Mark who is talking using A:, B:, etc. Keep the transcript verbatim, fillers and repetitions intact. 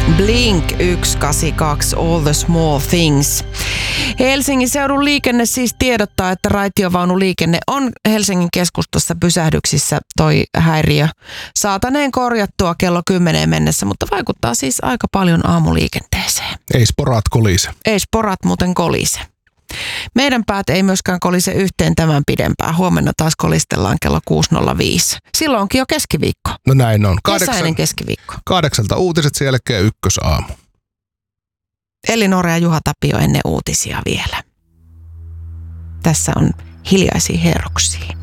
A: Blink yksi kahdeksan kaksi, All the Small Things. Helsingin seudun liikenne siis tiedottaa, että raitiovaunuliikenne on Helsingin keskustassa pysähdyksissä toi häiriö saataneen korjattua kello kymmeneen mennessä, mutta vaikuttaa siis aika paljon aamuliikenteeseen.
B: Ei sporat kolise.
A: Ei sporat muuten kolise. Meidän päät ei myöskään kolise yhteen tämän pidempään. Huomenna taas kolistellaan kello kuusi nolla viisi. Silloin onkin jo keskiviikko.
B: No näin on.
A: Kesäinen keskiviikko.
B: Kahdeksalta uutiset, sen jälkeen ykkösaamu.
A: Elinora ja Juha Tapio ennen uutisia vielä. Tässä on hiljaisia herroksia.